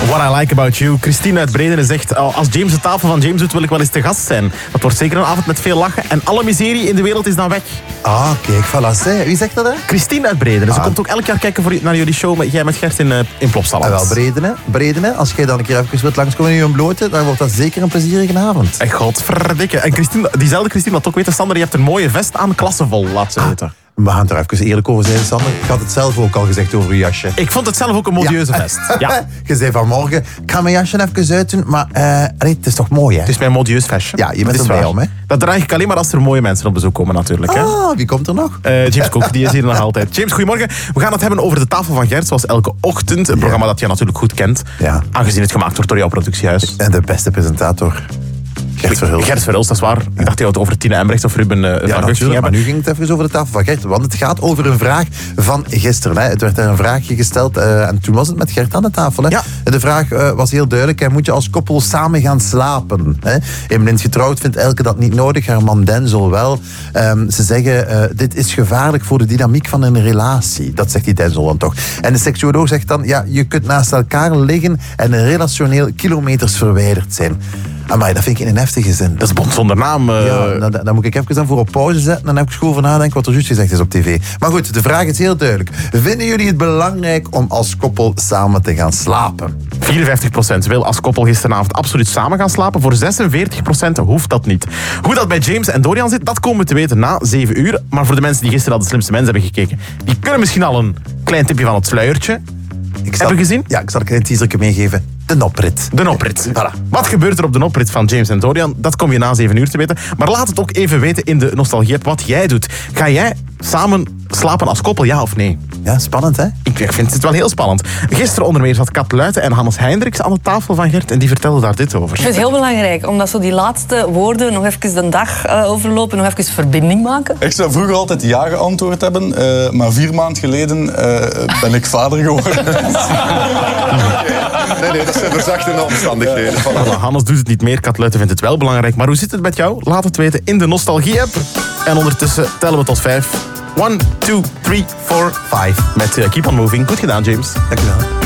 What I Like About You. Christine uit Bredene zegt, als James de tafel van James doet, wil ik wel eens te gast zijn. Dat wordt zeker een avond met veel lachen. En alle miserie in de wereld is dan weg. Ah, kijk, voilà. Wie zegt dat, hè? Christine uit Bredene. Ze komt ook elk jaar kijken naar jullie show. Jij met Gert in Plopsaland. Wel, Bredene. Als jij dan een keer even wilt langskomen in je blote, dan wordt dat zeker een plezierige avond. En godverdikke. En Christine, diezelfde Christine had ook weten, Sander, je hebt een mooie vest aan, klassevol, laat ze weten. We gaan het er even eerlijk over zijn, Sander. Ik had het zelf ook al gezegd over je jasje. Ik vond het zelf ook een modieuze vest. Ja. Je zei vanmorgen, ik ga mijn jasje even uitdoen, maar het is toch mooi, hè? Het is mijn modieus vestje. Ja, je bent erbij om, hè? Dat draag ik alleen maar als er mooie mensen op bezoek komen, natuurlijk. Hè? Wie komt er nog? James Cook, die is hier nog altijd. James, goedemorgen. We gaan het hebben over de tafel van Gert, zoals elke ochtend. Een programma dat je natuurlijk goed kent. Ja. Aangezien het gemaakt wordt door jouw productiehuis. En de beste presentator. Gert Verhulst. Gert Verhulst, dat is waar. Ik dacht dat het over Tina Embrechts of Ruben van Gucht ging hebben. Maar nu ging het even over de tafel van Gert. Want het gaat over een vraag van gisteren. Hè. Het werd daar een vraagje gesteld en toen was het met Gert aan de tafel. Hè. Ja. De vraag was heel duidelijk. Moet je als koppel samen gaan slapen? Hè. In Blind Getrouwd vindt Elke dat niet nodig. Haar man Denzel wel. Ze zeggen, dit is gevaarlijk voor de dynamiek van een relatie. Dat zegt die Denzel dan toch. En de seksuoloog zegt dan, ja, je kunt naast elkaar liggen en relationeel kilometers verwijderd zijn. Amai, dat vind ik in een heftige zin. Dat is bond zonder naam. Ja, dan moet ik even dan voor op pauze zetten. Dan heb ik goed over nadenken wat er juist gezegd is op tv. Maar goed, de vraag is heel duidelijk. Vinden jullie het belangrijk om als koppel samen te gaan slapen? 54% wil als koppel gisteravond absoluut samen gaan slapen. Voor 46% hoeft dat niet. Hoe dat bij James en Dorian zit, dat komen we te weten na 7 uur. Maar voor de mensen die gisteren al De Slimste Mensen hebben gekeken, die kunnen misschien al een klein tipje van het sluiertje hebben gezien. Ja, ik zal een klein teasertje meegeven. De noprit. De noprit. Voilà. Wat gebeurt er op de noprit van James en Dorian? Dat kom je na 7 uur te weten. Maar laat het ook even weten in de Nostalgie-app wat jij doet. Ga jij samen slapen als koppel, ja of nee? Ja, spannend, hè? Ik vind het wel heel spannend. Gisteren onder meer zat Kat Luijten en Hannes Hendricks aan de tafel van Gert en die vertelden daar dit over. Ik vind het heel belangrijk, omdat zo die laatste woorden nog even de dag overlopen, nog even verbinding maken. Ik zou vroeger altijd ja geantwoord hebben, maar 4 maanden geleden ben ik vader geworden. Nee, dat zijn verzachtende omstandigheden. Voilà, Hannes doet het niet meer, Kat Luijten vindt het wel belangrijk. Maar hoe zit het met jou? Laat het weten in de Nostalgie-app. En ondertussen tellen we tot 5. 1, 2, 3, 4, 5. Met Keep On Moving. Goed gedaan, James. Dank je wel.